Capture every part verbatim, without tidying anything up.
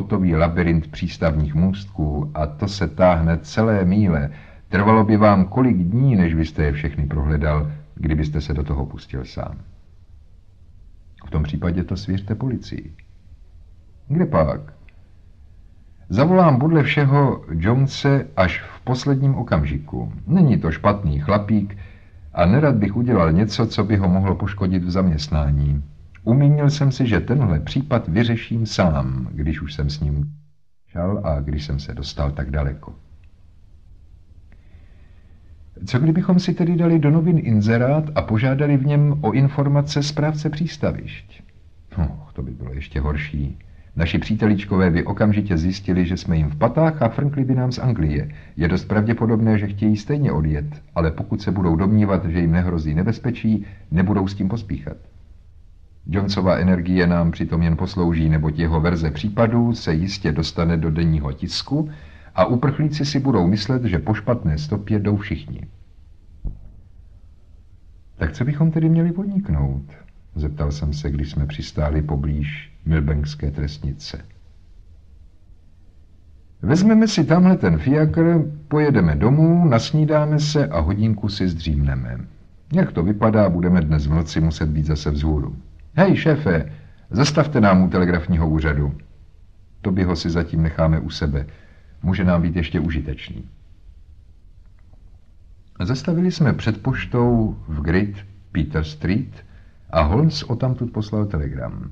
hotový labyrint přístavních můstků a to se táhne celé míle. Trvalo by vám kolik dní, než byste je všechny prohledal, kdybyste se do toho pustil sám. V tom případě to svěřte policii. Kde pak? Zavolám podle všeho Jonese až v posledním okamžiku. Není to špatný chlapík a nerad bych udělal něco, co by ho mohlo poškodit v zaměstnání. Umínil jsem si, že tenhle případ vyřeším sám, když už jsem s ním šel a když jsem se dostal tak daleko. Co kdybychom si tedy dali do novin inzerát a požádali v něm o informace správce přístavišť? No, to by bylo ještě horší. Naši příteličkové by okamžitě zjistili, že jsme jim v patách a frnkli by nám z Anglie. Je dost pravděpodobné, že chtějí stejně odjet, ale pokud se budou domnívat, že jim nehrozí nebezpečí, nebudou s tím pospíchat. Jonesova energie nám přitom jen poslouží, neboť jeho verze případů se jistě dostane do denního tisku a uprchlíci si budou myslet, že po špatné stopě jdou všichni. Tak co bychom tedy měli podniknout? Zeptal jsem se, když jsme přistáli poblíž Milbankské trestnice. Vezmeme si tamhle ten fiakr, pojedeme domů, nasnídáme se a hodinku si zdřímneme. Jak to vypadá, budeme dnes v noci muset být zase vzhůru. Hej, šéfe, zastavte nám u telegrafního úřadu. To by ho si zatím necháme u sebe. Může nám být ještě užitečný. Zastavili jsme před poštou v Great Peter Street a Holmes odtamtud poslal telegram.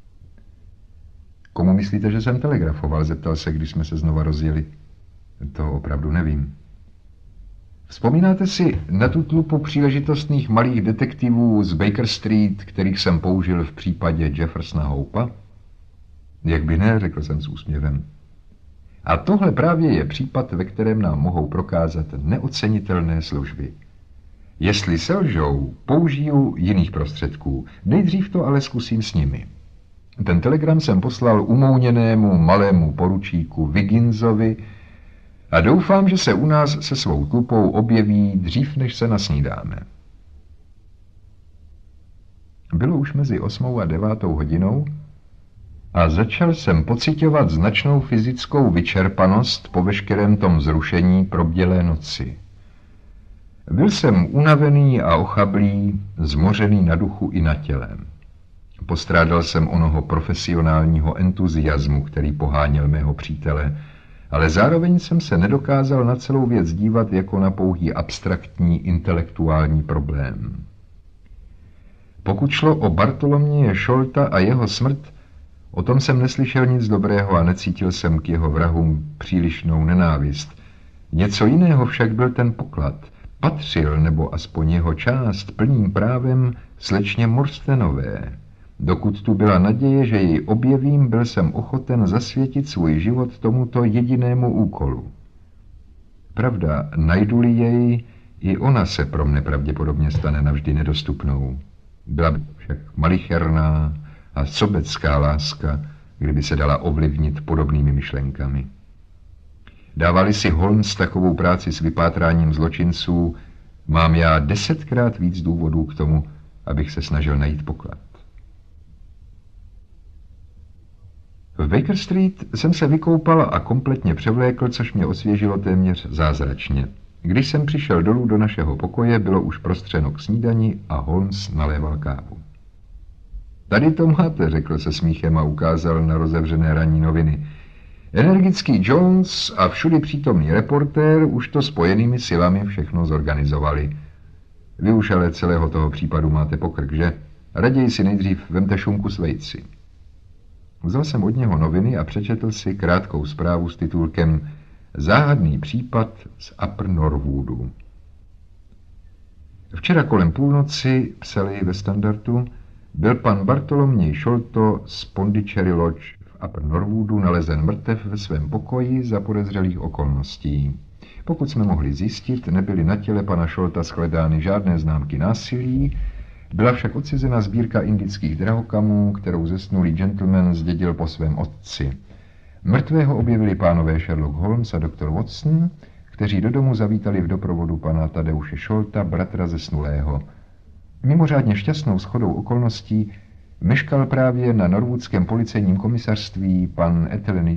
Komu myslíte, že jsem telegrafoval? Zeptal se, když jsme se znova rozjeli. To opravdu nevím. Vzpomínáte si na tu tlupu příležitostných malých detektivů z Baker Street, kterých jsem použil v případě Jeffersona Hopea? Jak by ne, řekl jsem s úsměvem. A tohle právě je případ, ve kterém nám mohou prokázat neocenitelné služby. Jestli selžou, použiju jiných prostředků. Nejdřív to ale zkusím s nimi. Ten telegram jsem poslal umouněnému malému poručíku Wigginsovi a doufám, že se u nás se svou tlupou objeví dřív, než se nasnídáme. Bylo už mezi osmou a devátou hodinou a začal jsem pociťovat značnou fyzickou vyčerpanost po veškerém tom zrušení probdělé noci. Byl jsem unavený a ochablý, zmořený na duchu i na těle. Postrádal jsem onoho profesionálního entuziasmu, který poháněl mého přítele, ale zároveň jsem se nedokázal na celou věc dívat jako na pouhý abstraktní intelektuální problém. Pokud šlo o Bartoloměje Šolta a jeho smrt, o tom jsem neslyšel nic dobrého a necítil jsem k jeho vrahům přílišnou nenávist. Něco jiného však byl ten poklad. Patřil, nebo aspoň jeho část, plným právem slečně Morstenové. Dokud tu byla naděje, že jej objevím, byl jsem ochoten zasvětit svůj život tomuto jedinému úkolu. Pravda, najdu-li jej, i ona se pro mne pravděpodobně stane navždy nedostupnou. Byla by však malicherná a sobecká láska, kdyby se dala ovlivnit podobnými myšlenkami. Dávali si Holmes takovou práci s vypátráním zločinců, mám já desetkrát víc důvodů k tomu, abych se snažil najít poklad. V Baker Street jsem se vykoupal a kompletně převlékl, což mě osvěžilo téměř zázračně. Když jsem přišel dolů do našeho pokoje, bylo už prostřeno k snídani a Holmes naléval kávu. Tady to máte, řekl se smíchem a ukázal na rozevřené ranní noviny. Energický Jones a všudy přítomný reportér už to spojenými silami všechno zorganizovali. Vy už ale celého toho případu máte pokrk, že? Raději si nejdřív vemte šunku s vejci. Vzal jsem od něho noviny a přečetl si krátkou zprávu s titulkem Záhadný případ z Upper Norwoodu. Včera kolem půlnoci, psali ve Standardu, byl pan Bartoloměj Sholto z Pondicherry Lodge v Upper Norwoodu nalezen mrtev ve svém pokoji za podezřelých okolností. Pokud jsme mohli zjistit, nebyly na těle pana Sholta shledány žádné známky násilí, byla však odcizena sbírka indických drahokamů, kterou zesnulý gentleman zdědil po svém otci. Mrtvého objevili pánové Sherlock Holmes a doktor Watson, kteří do domu zavítali v doprovodu pana Tadeuše Sholta, bratra zesnulého. Mimořádně šťastnou shodou okolností meškal právě na norwoodském policejním komisařství pan Etheleny